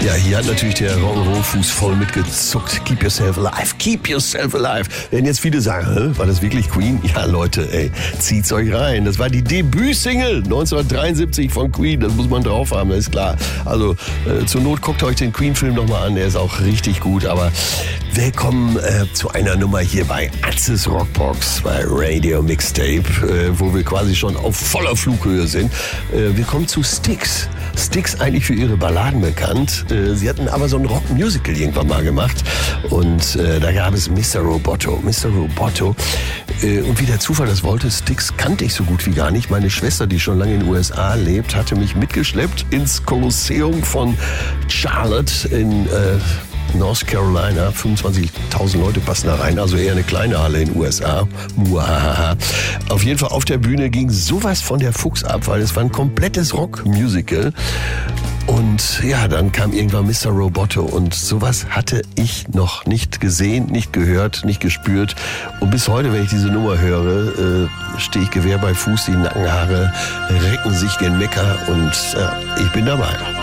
Ja, hier hat natürlich der Rock'n'Roll-Fuß voll mitgezuckt. Keep yourself alive, keep yourself alive. Werden jetzt viele sagen, war das wirklich Queen? Ja, Leute, ey, zieht's euch rein. Das war die Debütsingle 1973 von Queen. Das muss man drauf haben, das ist klar. Also zur Not guckt euch den Queen-Film nochmal an. Der ist auch richtig gut. Aber willkommen zu einer Nummer hier bei Atzes Rockbox, bei Radio Mixtape, wo wir quasi schon auf voller Flughöhe sind. Wir kommen zu Styx. Styx eigentlich für ihre Balladen bekannt. Sie hatten aber so ein Rock-Musical irgendwann mal gemacht. Und da gab es Mr. Roboto. Mr. Roboto. Und wie der Zufall das wollte, Styx kannte ich so gut wie gar nicht. Meine Schwester, die schon lange in den USA lebt, hatte mich mitgeschleppt ins Kolosseum von Charlotte in North Carolina. 25.000 Leute passen da rein, also eher eine kleine Halle in den USA. Muahaha. Auf jeden Fall auf der Bühne ging sowas von der Fuchs ab, weil es war ein komplettes Rock-Musical. Und ja, dann kam irgendwann Mr. Roboto und sowas hatte ich noch nicht gesehen, nicht gehört, nicht gespürt. Und bis heute, wenn ich diese Nummer höre, stehe ich Gewehr bei Fuß, die Nackenhaare recken sich gen Mecker und ich bin dabei.